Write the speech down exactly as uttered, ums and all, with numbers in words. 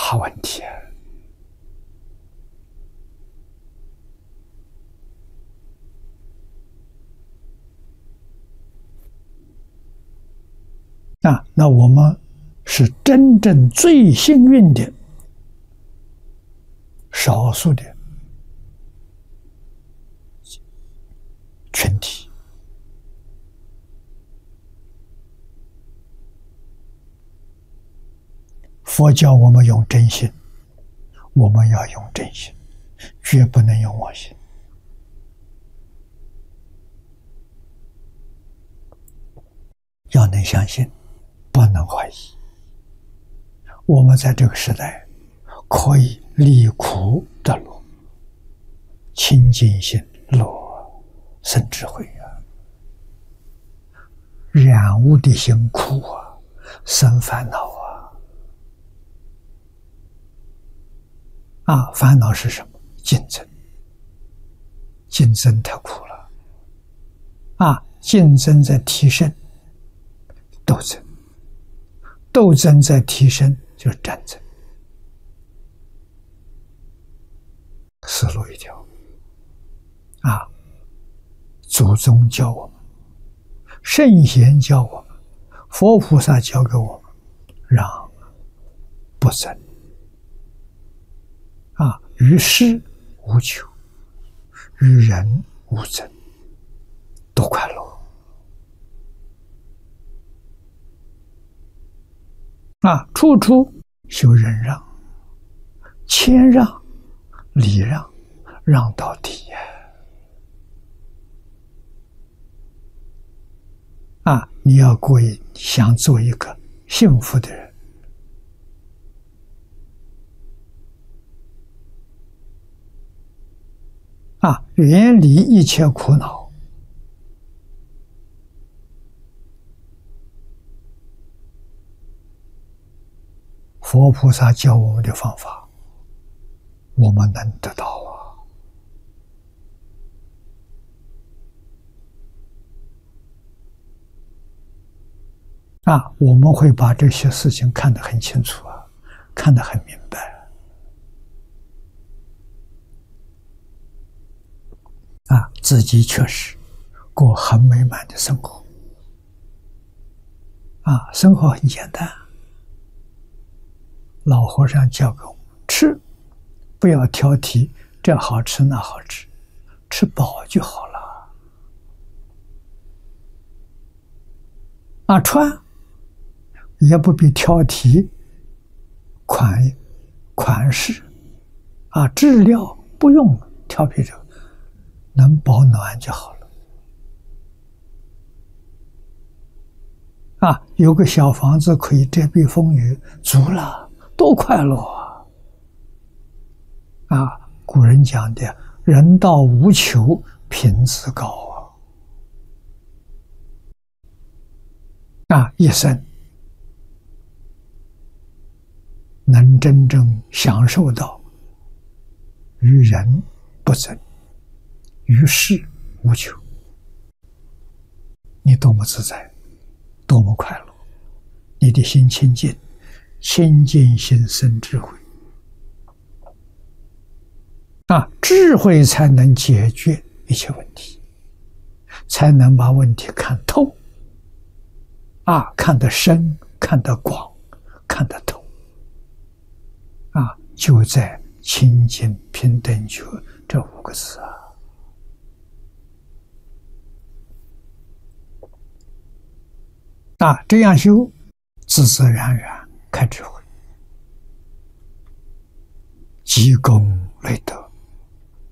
大问题啊！啊，那我们是真正最幸运的少数的群体。佛教我们用真心，我们要用真心，绝不能用妄心。要能相信，不能怀疑。我们在这个时代可以离苦得乐，清净心乐生智慧啊！染污的心苦啊，生烦恼啊！啊，烦恼是什么？竞争，竞争太苦了。啊，竞争在提升，斗争，斗争在提升，就是战争。死路一条。啊，祖宗教我们，圣贤教我们，佛菩萨教给我们，让不争。啊，于事无求，与人无争，多快乐！啊，处处修忍让、谦让、礼让，让到底呀！啊，你要过一想做一个幸福的人。啊，远离一切苦恼，佛菩萨教我们的方法，我们能得到啊！啊，我们会把这些事情看得很清楚啊，看得很明白。啊，自己确实过很美满的生活。啊，生活很简单。老和尚教给我们吃，不要挑剔这好吃那好吃，吃饱就好了。啊，穿也不必挑剔款款式，啊，质料不用挑剔这个。能保暖就好了。啊，有个小房子可以遮蔽风雨，足了，多快乐啊！啊，古人讲的“人道无求，品自高”啊！啊，一生能真正享受到与人不争，于事无求，你多么自在，多么快乐！你的心清净，清净心生智慧。啊，智慧才能解决一切问题，才能把问题看透。啊，看得深，看得广，看得透。啊，就在清净平等觉这五个字啊。啊，这样修，自自然然开智慧，积功累德。